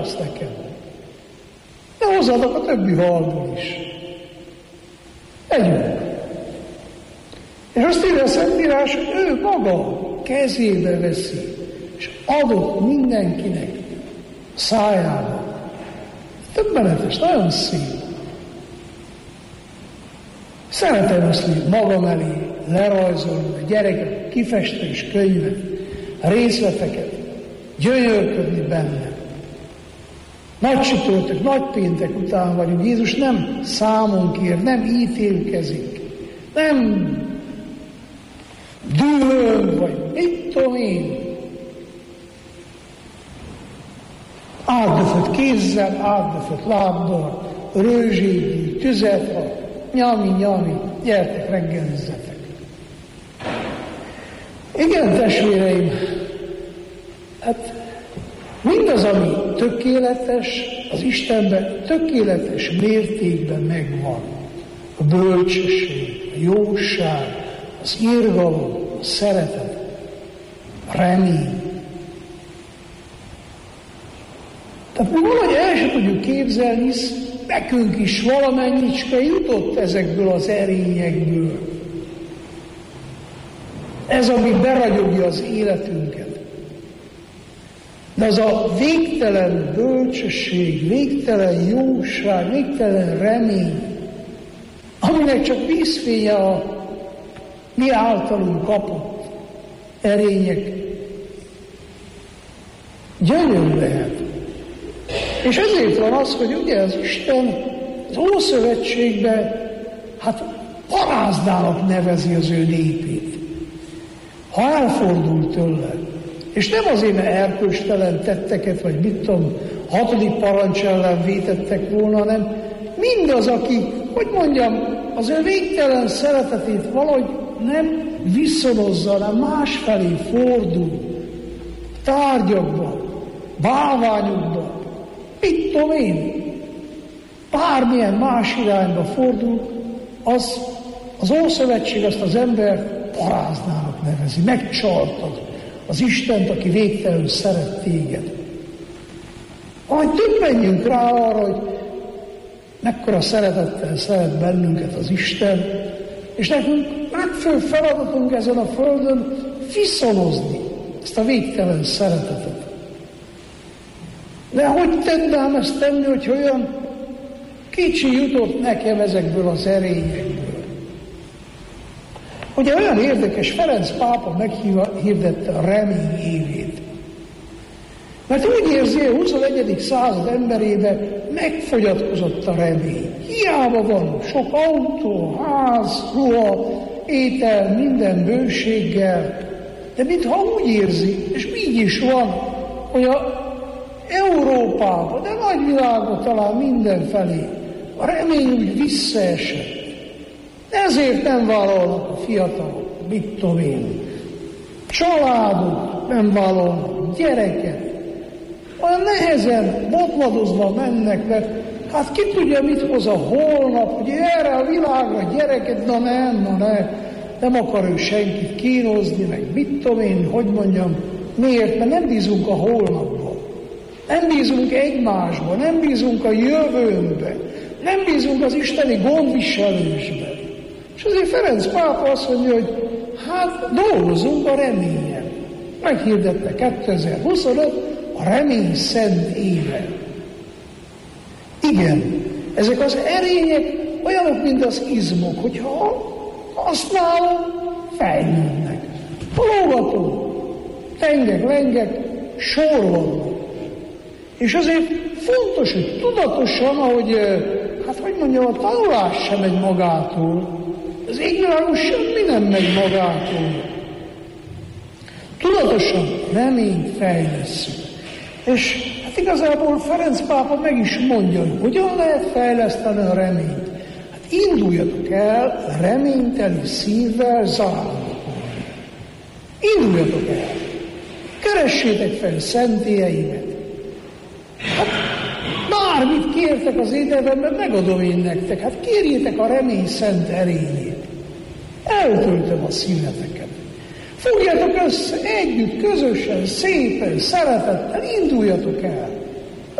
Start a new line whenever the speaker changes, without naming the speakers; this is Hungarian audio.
árulsz nekem. De hozzátok a többi halból is. Együnk. És azt írja a Szentírás, hogy ő maga kezébe veszi, és adott mindenkinek a szájába. Többenetes, nagyon szép. Szeretem azt, hogy magam elé lerajzolni a gyerekek kifestés könyvet, a részleteket, gyönyörködni benne. Nagy csütörtök, nagy péntek után vagyunk. Jézus nem számon kér, nem ítélkezik, nem dühöng, vagy mit tudom én. Átdöfött kézzel, átdöfött lábbal, rőzségi, tüzet ad, nyami, gyertek, reggelizzetek. Igen, testvéreim, hát mindaz, ami tökéletes, az Istenben tökéletes mértékben megvan. A bölcsesség, a jóság, az irgalom, a szeretet, a remény. Tehát mi valahogy el sem tudjuk képzelni, hisz nekünk is valamennyicske jutott ezekből az erényekből. Ez, ami beragyogja az életünket. De az a végtelen bölcsesség, végtelen jóság, végtelen remény, aminek csak vízfénye a mi általunk kapott erények, gyönyörű lehet. És ezért van az, hogy ugye az Isten az Ószövetségben hát paráznának nevezi az ő népét. Ha elfordul tőle, és nem azért, mert erkölcstelen tetteket, vagy mit tudom, 6. parancs ellen vétettek volna, hanem mindaz, aki, hogy mondjam, az ő végtelen szeretetét valahogy nem viszonozza, hanem másfelé fordul, tárgyakban, bálványokban, mit tudom én, bármilyen más irányba fordul, az Ószövetség azt az ember paráznának nevezi, megcsaltad az Istent, aki végtelenül szeret téged. Ahogy döbbenjünk rá arra, hogy mekkora szeretettel szeret bennünket az Isten, és nekünk legfőbb feladatunk ezen a földön viszonozni ezt a végtelen szeretetet. De hogy tudnám ezt tenni, hogy olyan kicsi jutott nekem ezekből az erényekből? Ugye olyan érdekes, Ferenc pápa meghirdette a remény évét. Mert úgy érzi, hogy a 21. század emberében megfogyatkozott a remény. Hiába van sok autó, ház, ruha, étel, minden bőséggel, de mintha úgy érzi, és így is van, hogy a Európában, de nagyvilágban talán mindenfelé a remény úgy visszaesett. Ezért nem vállalnak a fiatalok, mit tudom én, családok nem vállalnak, gyerekek. Olyan nehezen, botladozva mennek, mert hát ki tudja, mit hoz a holnap, hogy erre a világra gyereket, nem akar ő senkit kínozni, meg mit tudom én, hogy mondjam, miért? Mert nem bízunk a holnapban, nem bízunk egymásban, nem bízunk a jövőnkben, nem bízunk az isteni gondviselésben. És azért Ferenc pápa azt mondja, hogy hát dolgozunk a reményen. Meghirdette 2025 a remény szent éve. Igen, ezek az erények olyanok, mint az izmok, hogyha használom, fejlődnek. Lógatunk, tengek, lengek, sorolnak. És azért fontos, hogy tudatosan, ahogy, hogy mondjam, a tanulás sem megy magától, az égvilágon semmi nem megy magától. Tudatosan reményt fejlesszük. És hát igazából Ferenc pápa meg is mondja, hogy hogyan lehet fejleszteni a reményt. Hát induljatok el reményteli szívvel zarándokolni. Induljatok el. Keressétek fel szentélyeimet. Hát bármit kértek az ételben, megadom én nektek. Hát kérjétek a remény szent erényét. Eltöltöm a szíveteket. Fogjatok össze együtt, közösen, szépen, szeretettel, induljatok el.